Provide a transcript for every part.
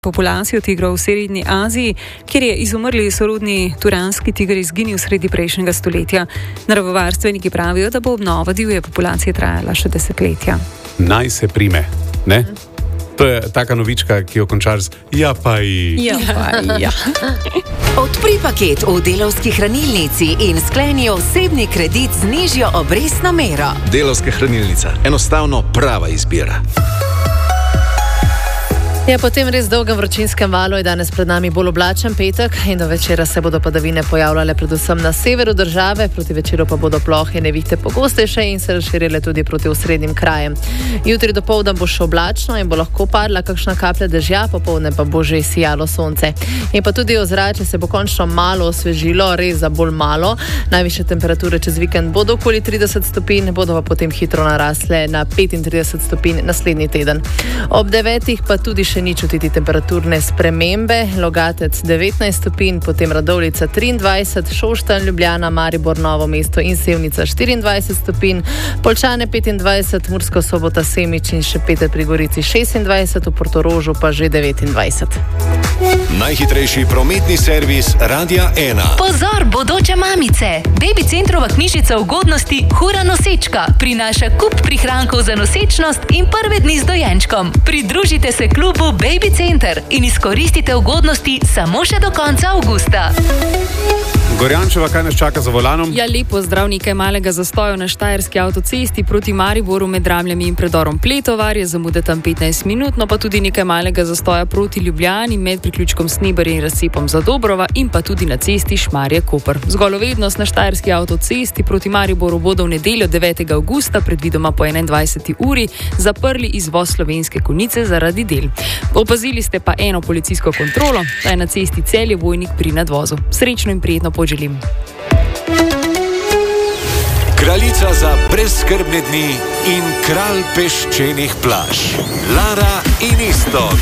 populacijo tigrov v Srednji Aziji, kjer je izumrli sorodni turanski tiger izginil sredi prejšnjega stoletja. Naravovarstveniki pravijo, da bo obnova divje populacije trajala še desetletja. Naj se prime, ne? To je taka novička, ki jo končaš z ja pa i. Odpri paket v Delavski hranilnici in skleni osebni kredit z nižjo obrestno mero. Delavska hranilnica. Enostavno prava izbira. Ja, po tem res dolgem vročinskem valu je danes pred nami bolj oblačen petek in do večera se bodo padavine pojavljale predvsem na severu države, proti večeru pa bodo plohe nevihte pogostejše in se razširile tudi proti osrednjim krajem. Jutri dopoldan bo še oblačno in bo lahko padla kakšna kaplja dežja, popoldne pa bo že sijalo sonce. In pa tudi ozračje se bo končno malo osvežilo, res za bolj malo. Najvišje temperature čez vikend bodo okoli 30 stopinj, bodo pa potem hitro narasle na 35 stopinj naslednji teden. Ob 9 pa tudi še ni čutiti temperaturne spremembe. Logatec 19 stopinj, potem Radovljica 23, Šoštanj, Ljubljana, Maribor, Novo mesto in Sevnica 24 stopinj, Poljčane 25, Murska Sobota, Semič in Šempeter pri Gorici 26, v Portorožu pa že 29. Najhitrejši prometni servis Radia 1. Pozor, bodoče mamice! Baby Centrova knjižica ugodnosti Hura nosečka prinaša kup prihrankov za nosečnost in prve dni z dojenčkom. Pridružite se klubu Baby Center in izkoristite ugodnosti samo še do konca avgusta. Gorjančeva, kaj nas čaka za volanom? Ja, lepo zdrav, nekaj malega zastoja na Štajerski avtocesti proti Mariboru med Ramljami in predorom Pletovar, je zamude tam 15 minut, no pa tudi nekaj malega zastoja proti Ljubljani med priključkom Sneberje in razcepom Zadobrova in pa tudi na cesti Šmarje-Koper. Zgolj vednost na Štajerski avtocesti proti Mariboru bodo v nedeljo 9. avgusta, predvidoma po 21. uri, zaprli izvoz Slovenske Konjice zaradi del. Opazili ste pa eno policijsko kontrolo, ta je na cesti Celje-Vojnik pri nadvozu. Srečno in prijetno pot želim. Kraljica za brezskrbne dni in kralj peščenih plaž. Lara in Iztok.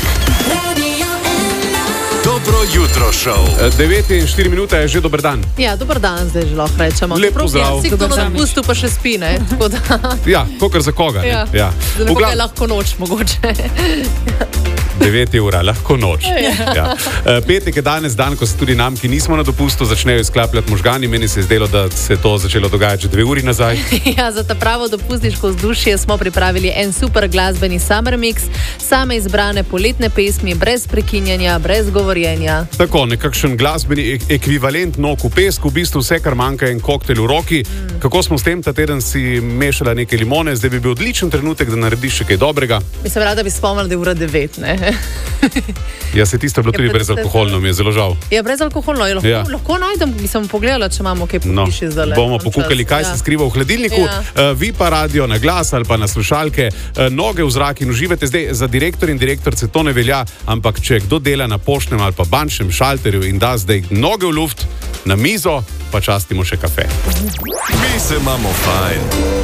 Dobro jutro šov. 9 in 4 minute je že dober dan. Ja, dober dan zdaj že lahko rečemo. Lep pozdrav. Si kdo na dopustu pa še spi, ne? Ja, kakor za koga. Ja. Ja. Za nekoga je lahko noč mogoče. 9 ura, lahko noč. Ja. Petek je danes dan, ko se tudi nam, ki nismo na dopustu, začnejo izklapljati možgani. Meni se je zdelo, da se to začelo dogajati že 2 uri nazaj. Ja, za ta pravo dopustniško vzdušje smo pripravili en super glasbeni summer mix, same izbrane poletne pesmi, brez prekinjanja, brez govorjenja. Tako, nekakšen glasbeni ekvivalent nog v pesku, v bistvu vse, kar manjka, en koktel v roki. Kako smo s tem ta teden si mešala neke limone, zdaj bi bil odličen trenutek, da narediš še kaj dobrega. Bi se rada bi spomnila, da je ura 9, ne? Ja, se tisto je bilo tudi brezalkoholno, mi je zelo žal. Ja, brezalkoholno, lahko najdem, bi sem pogledala, če imamo kaj popiši zdaj. Bomo pokukali, kaj se skriva v hladilniku. Vi pa radio na glas ali pa na slušalke, noge v zrak in uživate. Zdaj, za direktor in direktorce to ne velja, ampak če kdo dela na poštnem ali pa bančnem šalterju in da zdaj noge v luft, na mizo, pa častimo še kafe. Mi se imamo fajn.